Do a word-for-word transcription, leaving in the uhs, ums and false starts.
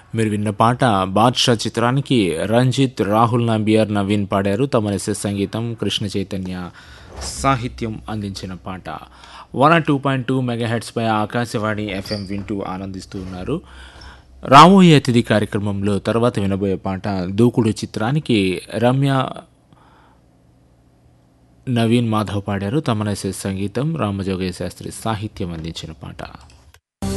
మీరు విన్న పాట బాద్షా చిత్రానికి రంజిత్, రాహుల్ నంబియార్, నవీన్ పాడారు. తమన్ సంగీతం, కృష్ణ చైతన్య సాహిత్యం అందించిన పాట. One two point two mega heads పై ఆకాశవాణి ఎఫ్ఎం వింటూ ఆనందిస్తూ ఉన్నారు. రామోయే అతిథి కార్యక్రమంలో తర్వాత వినబోయే పాట దూకుడు చిత్రానికి రమ్య, నవీన్ మాధవ్ పాడారు. తమన్ సంగీతం, రామజోగయ్య శాస్త్రి సాహిత్యం అందించిన పాట.